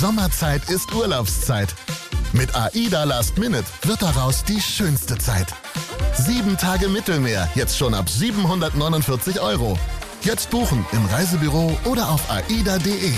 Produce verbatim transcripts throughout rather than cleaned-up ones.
Sommerzeit ist Urlaubszeit. Mit AIDA Last Minute wird daraus die schönste Zeit. Sieben Tage Mittelmeer, jetzt schon ab siebenhundertneunundvierzig Euro. Jetzt buchen im Reisebüro oder auf aida punkt de.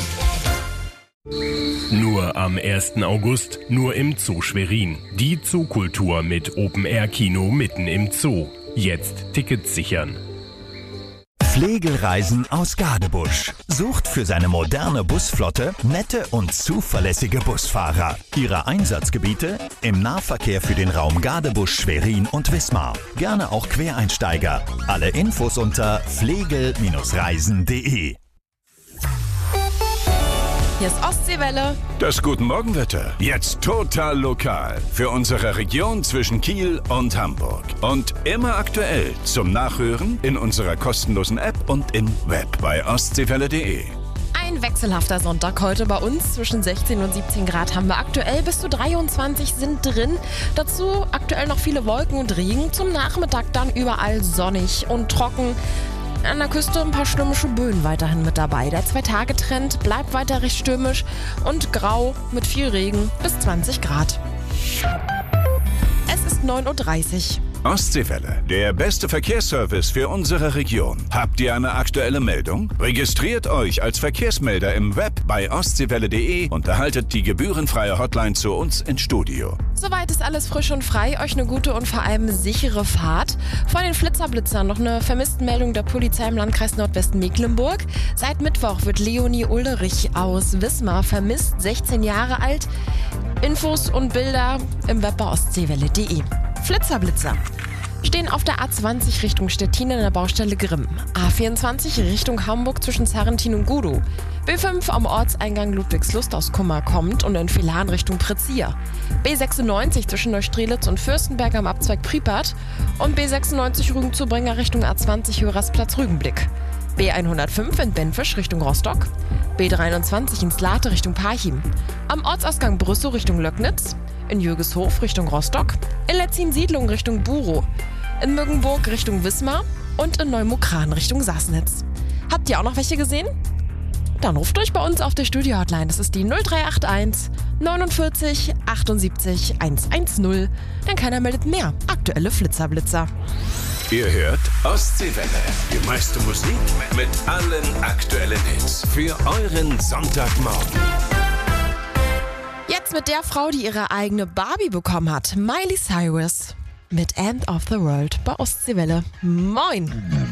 Nur am ersten August, nur im Zoo Schwerin. Die Zookultur mit Open-Air-Kino mitten im Zoo. Jetzt Tickets sichern. Pflegelreisen aus Gadebusch sucht für seine moderne Busflotte nette und zuverlässige Busfahrer. Ihre Einsatzgebiete im Nahverkehr für den Raum Gadebusch, Schwerin und Wismar. Gerne auch Quereinsteiger. Alle Infos unter pflegel Reisen punkt de. Hier ist Ostseewelle. Das Guten Morgenwetter. Jetzt total lokal. Für unsere Region zwischen Kiel und Hamburg. Und immer aktuell. Zum Nachhören in unserer kostenlosen App und im Web bei ostseewelle punkt de. Ein wechselhafter Sonntag heute bei uns. Zwischen sechzehn und siebzehn Grad haben wir aktuell. Bis zu dreiundzwanzig sind drin. Dazu aktuell noch viele Wolken und Regen. Zum Nachmittag dann überall sonnig und trocken. An der Küste ein paar stürmische Böen weiterhin mit dabei. Der Zwei-Tage-Trend bleibt weiter recht stürmisch und grau mit viel Regen bis zwanzig Grad. Es ist neun Uhr dreißig. Ostseewelle, der beste Verkehrsservice für unsere Region. Habt ihr eine aktuelle Meldung? Registriert euch als Verkehrsmelder im Web bei ostseewelle punkt de und erhaltet die gebührenfreie Hotline zu uns ins Studio. Soweit ist alles frisch und frei. Euch eine gute und vor allem sichere Fahrt. Vor den Flitzerblitzern noch eine Vermisstenmeldung der Polizei im Landkreis Nordwesten-Mecklenburg. Seit Mittwoch wird Leonie Ulrich aus Wismar vermisst, sechzehn Jahre alt. Infos und Bilder im Web bei ostseewelle punkt de. Flitzerblitzer stehen auf der A zwanzig Richtung Stettin in der Baustelle Grimm. A vierundzwanzig Richtung Hamburg zwischen Sarrentin und Gudow. B fünf am Ortseingang Ludwigslust aus Kummer kommt und in Philan Richtung Prezier. B sechsundneunzig zwischen Neustrelitz und Fürstenberg am Abzweig Priepert. Und B sechsundneunzig Rügen-Zubringer Richtung A zwanzig Hörersplatz Rügenblick. B hundertfünf in Benfisch Richtung Rostock. B dreiundzwanzig in Slate Richtung Parchim. Am Ortsausgang Brüssow Richtung Löcknitz. In Jürgeshof Richtung Rostock, in Letzin-Siedlung Richtung Burow, in Müggenburg Richtung Wismar und in Neumukran Richtung Sassnitz. Habt ihr auch noch welche gesehen? Dann ruft euch bei uns auf der Studio-Hotline. Das ist die null drei acht eins neunundvierzig achtundsiebzig hundertzehn. Denn keiner meldet mehr aktuelle Flitzerblitzer. Ihr hört Ostseewelle. Die meiste Musik mit allen aktuellen Hits. Für euren Sonntagmorgen. Jetzt mit der Frau, die ihre eigene Barbie bekommen hat. Miley Cyrus mit End of the World bei Ostseewelle. Moin!